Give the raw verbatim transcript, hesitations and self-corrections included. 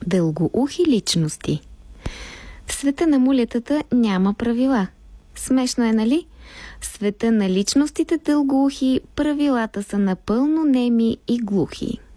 Дългоухи личности. В света на мулетата няма правила. Смешно е, нали? В света на личностите дългоухи правилата са напълно неми и глухи.